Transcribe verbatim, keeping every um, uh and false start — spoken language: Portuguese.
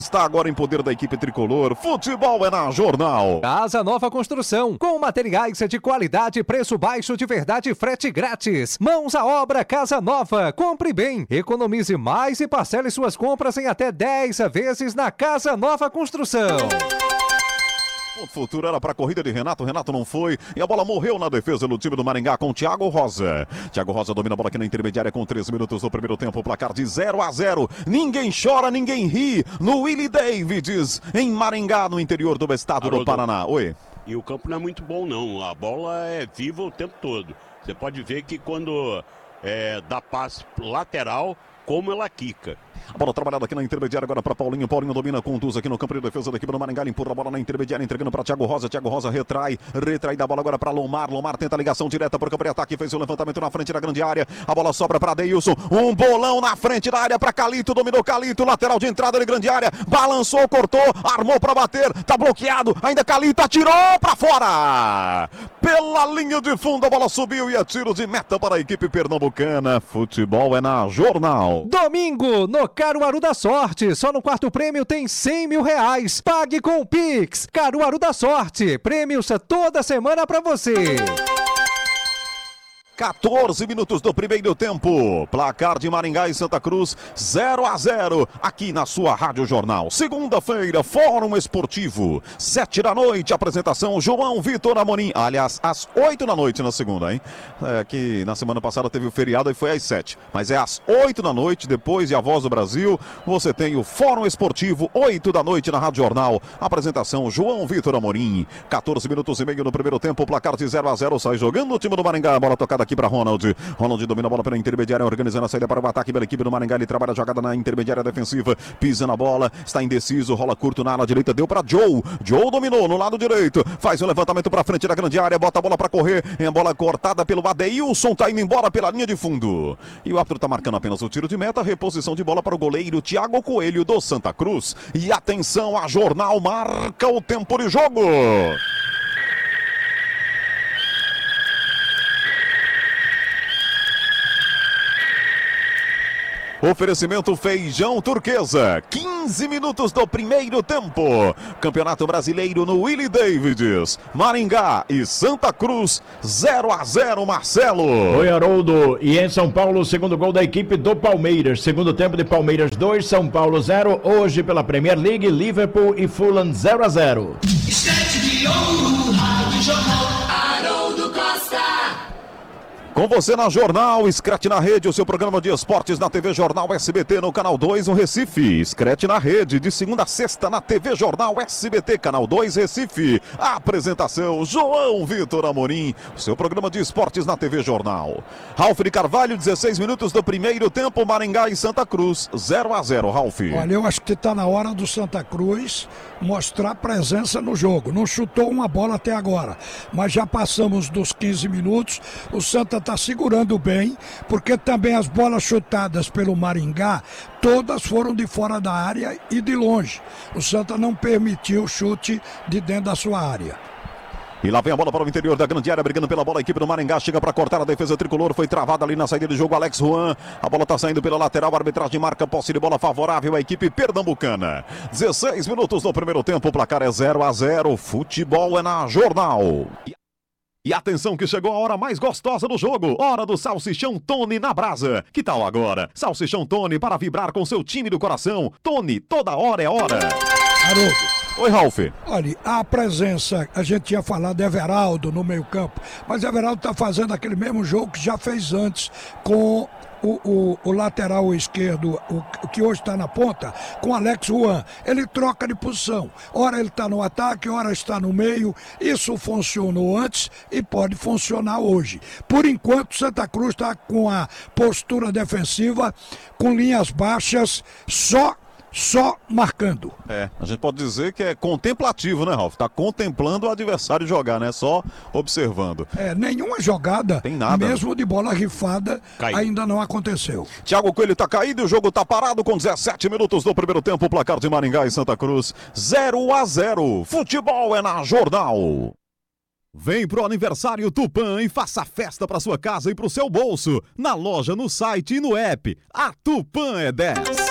Está agora em poder da equipe tricolor. Futebol é na Jornal. Casa Nova Construção, com materiais de qualidade, preço baixo de verdade, frete grátis. Mãos à obra, Casa Nova. Compre bem, economize mais e parcele suas compras em até dez vezes na Casa Nova Construção. O futuro era para a corrida de Renato, Renato não foi e a bola morreu na defesa do time do Maringá com Thiago Rosa. Thiago Rosa domina a bola aqui na intermediária com treze minutos do primeiro tempo, placar de zero a zero. Ninguém chora, ninguém ri no Willie Davids, em Maringá, no interior do estado Haroldo, do Paraná. Oi. E o campo não é muito bom não, a bola é viva o tempo todo. Você pode ver que quando é, dá passe lateral, como ela quica. A bola trabalhada aqui na intermediária agora para Paulinho. Paulinho domina, conduz aqui no campo de defesa da equipe do Maringá. Empurra a bola na intermediária, entregando para Thiago Rosa. Thiago Rosa retrai, retrai da bola agora para Lomar. Lomar tenta a ligação direta para o campo de ataque. Fez o levantamento na frente da grande área. A bola sobra para Deilson. Um bolão na frente da área para Calito. Dominou Calito, lateral de entrada de grande área. Balançou, cortou, armou para bater. Tá bloqueado. Ainda Calito atirou para fora. Pela linha de fundo a bola subiu e é tiro de meta para a equipe pernambucana. Futebol é na Jornal. Domingo no Caruaru da Sorte, só no quarto prêmio tem cem mil reais. Pague com o Pix. Caruaru da Sorte, prêmios toda semana pra você. quatorze minutos do primeiro tempo. Placar de Maringá e Santa Cruz, zero a zero. Aqui na sua Rádio Jornal. Segunda-feira, Fórum Esportivo. sete da noite, apresentação João Vitor Amorim. Aliás, às oito da noite na segunda, hein? É que na semana passada teve o feriado e foi às sete. Mas é às oito da noite, depois de A Voz do Brasil. Você tem o Fórum Esportivo, oito da noite na Rádio Jornal. Apresentação João Vitor Amorim. quatorze minutos e meio no primeiro tempo. Placar de zero a zero. Sai jogando o time do Maringá. Bola tocada aqui para Ronald. Ronald domina a bola pela intermediária, organizando a saída para o ataque pela equipe do Maringá. Ele trabalha a jogada na intermediária defensiva, pisa na bola, está indeciso, rola curto na ala direita, deu para Joe. Joe dominou no lado direito, faz o um levantamento para frente da grande área, bota a bola para correr, é a bola cortada pelo Adeilson, tá indo embora pela linha de fundo. E o árbitro tá marcando apenas o tiro de meta, reposição de bola para o goleiro Thiago Coelho do Santa Cruz. E atenção, a Jornal marca o tempo de jogo. Oferecimento Feijão Turquesa, quinze minutos do primeiro tempo. Campeonato Brasileiro no Willie Davids. Maringá e Santa Cruz, zero a zero, Marcelo. Oi, Haroldo. E em São Paulo, o segundo gol da equipe do Palmeiras. Segundo tempo de Palmeiras dois, São Paulo zero. Hoje pela Premier League, Liverpool e Fulham zero a zero. Esquete de ouro, Rádio Jornal, Haroldo Costa. Com você na Jornal, Screte na Rede, o seu programa de esportes na T V Jornal S B T no Canal dois, no Recife. Screte na Rede, de segunda a sexta na T V Jornal S B T, Canal dois, Recife. A apresentação, João Vitor Amorim, o seu programa de esportes na T V Jornal. Ralf de Carvalho, dezesseis minutos do primeiro tempo, Maringá e Santa Cruz, zero a zero, Ralf. Olha, eu acho que está na hora do Santa Cruz mostrar presença no jogo. Não chutou uma bola até agora, mas já passamos dos quinze minutos, o Santa está segurando bem, porque também as bolas chutadas pelo Maringá, todas foram de fora da área e de longe. O Santa não permitiu o chute de dentro da sua área. E lá vem a bola para o interior da grande área, brigando pela bola, a equipe do Maringá chega para cortar a defesa tricolor, foi travada ali na saída de jogo, Alex Juan, a bola está saindo pela lateral, a arbitragem marca posse de bola favorável à equipe pernambucana. dezesseis minutos no primeiro tempo, o placar é zero a zero, futebol é na Jornal. E atenção que chegou a hora mais gostosa do jogo, hora do Salsichão Tony na brasa. Que tal agora? Salsichão Tony para vibrar com seu time do coração. Tony, toda hora é hora. Haroldo. Oi, Ralf. Olha, a presença, a gente tinha falado de Everaldo no meio campo, mas Everaldo está fazendo aquele mesmo jogo que já fez antes com O, o, o lateral esquerdo, o, o que hoje está na ponta, com Alex Juan. Ele troca de posição. Ora ele está no ataque, ora está no meio. Isso funcionou antes e pode funcionar hoje. Por enquanto, Santa Cruz está com a postura defensiva, com linhas baixas, só Só marcando. É, a gente pode dizer que é contemplativo, né, Ralf? Tá contemplando o adversário jogar, né? Só observando. É, nenhuma jogada, tem nada, mesmo de bola rifada, Cai. ainda não aconteceu. Thiago Coelho tá caído e o jogo tá parado com dezessete minutos do primeiro tempo. O placar de Maringá e Santa Cruz, zero a zero. Futebol é na Jornal. Vem pro aniversário Tupã e faça festa para sua casa e pro seu bolso. Na loja, no site e no app. A Tupã é dez.